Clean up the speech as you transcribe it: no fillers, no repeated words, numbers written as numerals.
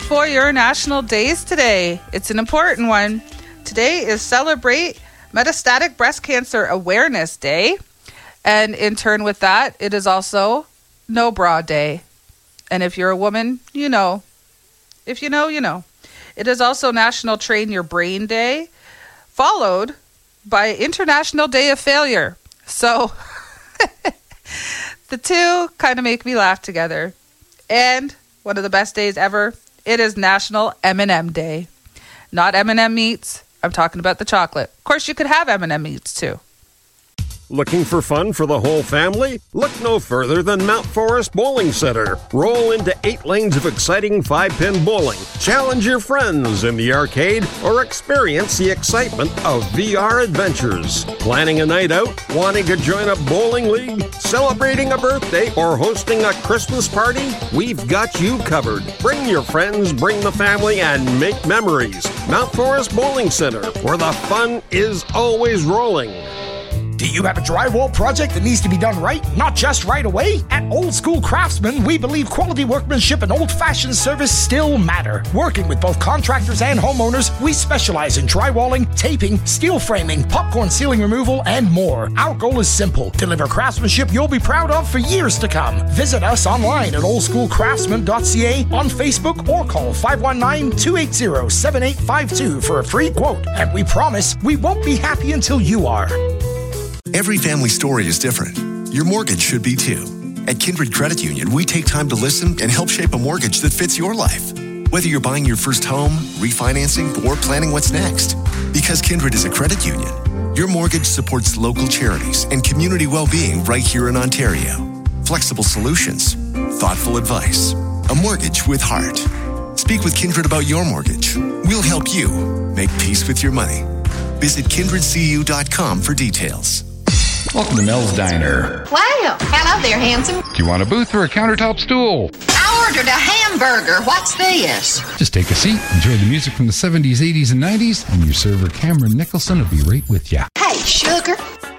for your national days today. It's an important one. Today is Celebrate Metastatic Breast Cancer Awareness Day. And in turn with that, it is also No Bra Day. And if you're a woman, you know. If you know, you know. It is also National Train Your Brain Day, followed by International Day of Failure. So the two kind of make me laugh together. And one of the best days ever, it is National M&M Day. Not M&M meats. I'm talking about the chocolate. Of course, you could have M&M meats too. Looking for fun for the whole family? Look no further than Mount Forest Bowling Center. Roll into 8 lanes of exciting 5-pin bowling. Challenge your friends in the arcade or experience the excitement of VR adventures. Planning a night out? Wanting to join a bowling league? Celebrating a birthday or hosting a Christmas party? We've got you covered. Bring your friends, bring the family, and make memories. Mount Forest Bowling Center, where the fun is always rolling. Do you have a drywall project that needs to be done right, not just right away? At Old School Craftsman, we believe quality workmanship and old-fashioned service still matter. Working with both contractors and homeowners, we specialize in drywalling, taping, steel framing, popcorn ceiling removal, and more. Our goal is simple: deliver craftsmanship you'll be proud of for years to come. Visit us online at oldschoolcraftsman.ca, on Facebook, or call 519-280-7852 for a free quote. And we promise we won't be happy until you are. Every family story is different. Your mortgage should be too. At Kindred Credit Union, we take time to listen and help shape a mortgage that fits your life. Whether you're buying your first home, refinancing, or planning what's next. Because Kindred is a credit union, your mortgage supports local charities and community well-being right here in Ontario. Flexible solutions, thoughtful advice, a mortgage with heart. Speak with Kindred about your mortgage. We'll help you make peace with your money. Visit kindredcu.com for details. Welcome to Mel's Diner. Wow. Hello there, handsome. Do you want a booth or a countertop stool? I ordered a hamburger. What's this? Just take a seat, enjoy the music from the 70s, 80s, and 90s, and your server Cameron Nicholson will be right with you. Hey, sugar.